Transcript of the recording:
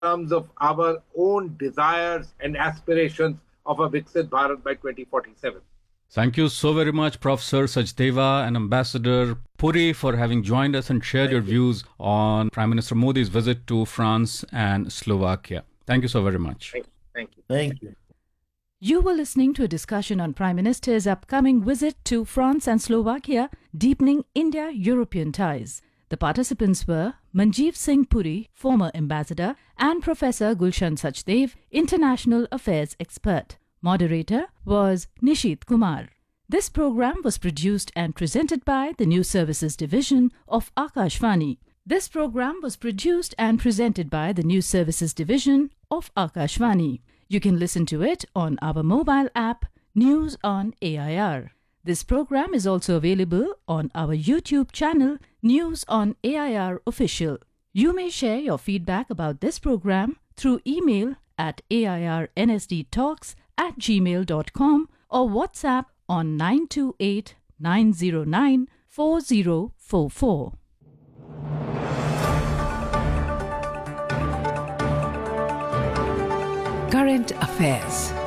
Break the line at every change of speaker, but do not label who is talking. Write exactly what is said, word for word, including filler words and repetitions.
terms of our own desires and aspirations of a Viksit Bharat by twenty forty-seven.
Thank you so very much, Professor Sachdeva and Ambassador Puri, for having joined us and shared Thank your you. views on Prime Minister Modi's visit to France and Slovakia. Thank you so very much.
Thank you. Thank you.
Thank you.
You were listening to a discussion on Prime Minister's upcoming visit to France and Slovakia, deepening India-European ties. The participants were Manjeev Singh Puri, former ambassador, and Professor Gulshan Sachdev, international affairs expert. Moderator was Nishit Kumar. This program was produced and presented by the News Services Division of Akashvani. This program was produced and presented by the News Services Division of Akashvani. You can listen to it on our mobile app, News on A I R. This program is also available on our YouTube channel, News on A I R Official. You may share your feedback about this program through email at airnsdtalks at gmail dot com or WhatsApp on nine two eight, nine zero nine, four zero four four.
Current Affairs.